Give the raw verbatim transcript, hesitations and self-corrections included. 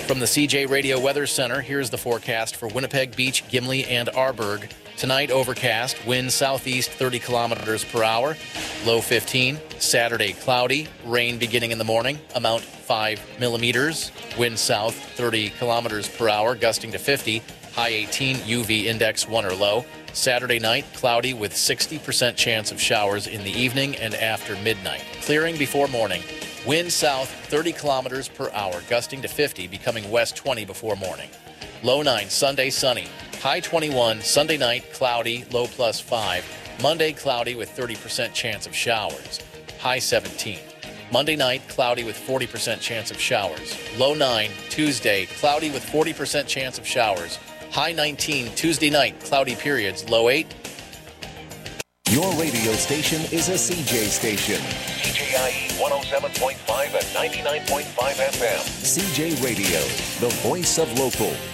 From the C J Radio Weather Center, here's the forecast for Winnipeg Beach, Gimli, and Arborg. Tonight, overcast, wind southeast thirty kilometers per hour, low fifteen. Saturday, cloudy, rain beginning in the morning, amount five millimeters. Wind south thirty kilometers per hour, gusting to fifty, high eighteen, U V index one or low. Saturday night, cloudy with sixty percent chance of showers in the evening and after midnight. Clearing before morning. Wind south thirty kilometers per hour, gusting to fifty, becoming west twenty before morning. Low nine, Sunday sunny. High twenty-one, Sunday night cloudy, low plus five. Monday cloudy with thirty percent chance of showers. High seventeen. Monday night cloudy with forty percent chance of showers. Low nine, Tuesday cloudy with forty percent chance of showers. High nineteen, Tuesday night cloudy periods, low eight. Your radio station is a C J station. C J I E one oh seven point five and ninety-nine point five F M. C J Radio, the voice of local.